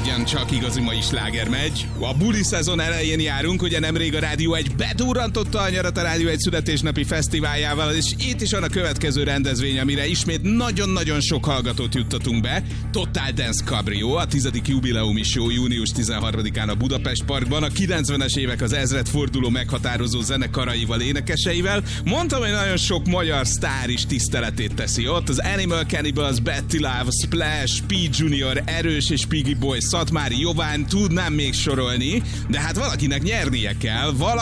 ugyancsak igazi mai sláger megy. A buli szezon elején járunk, ugye nemrég a Rádió 1 bedurrantotta a nyarat a Rádió 1 születésnapi fesztiváljával, és itt is van a következő rendezvény, amire ismét nagyon-nagyon sok hallgatót juttatunk be. Total Dance Cabrio, a 10. jubileumi show június 13-án a Budapest Parkban, a 90-es évek az ezredforduló meghatározó zenekaraival, énekeseivel. Mondtam, hogy nagyon sok magyar sztár is tiszteletét teszi ott. Az Animal Cannibals, Betty Love, Splash, P. Junior, Erős és Piggy Boy, Szatmári Jován, tudnám még sorolni, de hát valakinek nyernie kell,